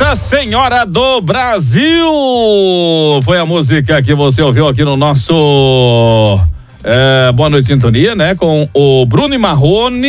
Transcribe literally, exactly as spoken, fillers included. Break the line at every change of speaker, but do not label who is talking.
Nossa Senhora do Brasil! Foi a música que você ouviu aqui no nosso é, Boa Noite Sintonia, né? Com o Bruno e Marrone.